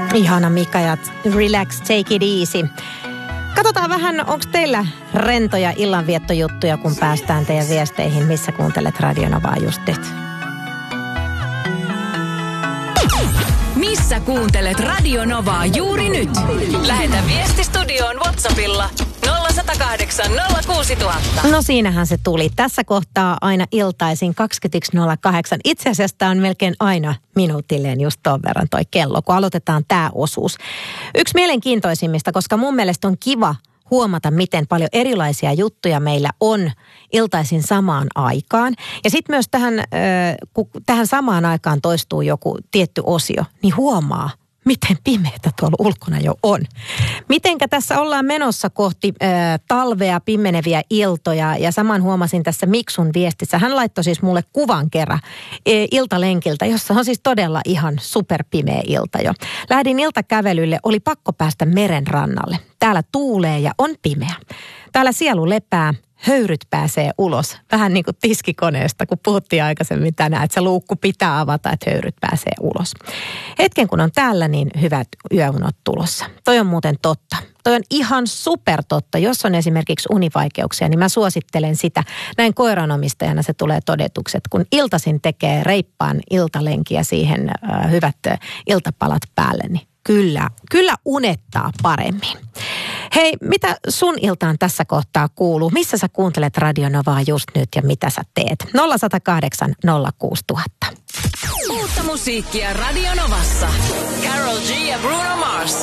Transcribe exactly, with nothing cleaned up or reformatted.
Ihana Mika ja Relax, Take It Easy. Katsotaan vähän, onko teillä rentoja illanviettojuttuja, kun päästään teidän viesteihin, missä kuuntelet Radio Novaa just nyt. Missä kuuntelet Radio Novaa juuri nyt? Lähetä viesti studioon WhatsAppilla nolla yksi nolla kahdeksan nolla kuusi nolla nolla nolla. No siinähän se tuli. Tässä kohtaa aina iltaisin kaksikymmentäyksi nolla kahdeksan. Itse asiassa tämä on melkein aina minuutilleen just ton verran toi kello, kun aloitetaan tämä osuus. Yksi mielenkiintoisimmista, koska mun mielestä on kiva huomata, miten paljon erilaisia juttuja meillä on iltaisin samaan aikaan. Ja sitten myös tähän, kun tähän samaan aikaan toistuu joku tietty osio, niin huomaa, miten pimeätä tuolla ulkona jo on. Mitenkä tässä ollaan menossa kohti äh, talvea, pimeneviä iltoja, ja saman huomasin tässä Miksun viestissä. Hän laittoi siis mulle kuvan kerran e, iltalenkiltä, jossa on siis todella ihan superpimeä ilta jo. Lähdin iltakävelylle, oli pakko päästä meren rannalle. Täällä tuulee ja on pimeä. Täällä sielu lepää. Höyryt pääsee ulos. Vähän niin kuin tiskikoneesta, kun puhuttiin aikaisemmin tänään, että se luukku pitää avata, että höyryt pääsee ulos. Hetken kun on täällä, niin hyvät yöunot tulossa. Toi on muuten totta. Toi on ihan super totta. Jos on esimerkiksi univaikeuksia, niin mä suosittelen sitä. Näin koiranomistajana se tulee todetuksi, että kun iltaisin tekee reippaan iltalenkiä siihen äh, hyvät äh, iltapalat päälle, niin kyllä, kyllä unettaa paremmin. Hei, mitä sun iltaan tässä kohtaa kuuluu? Missä sä kuuntelet Radio Novaa just nyt ja mitä sä teet? nolla yksi nolla kahdeksan nolla kuusi nolla nolla nolla. Uutta musiikkia Radio Novassa. Karol G ja Bruno Mars.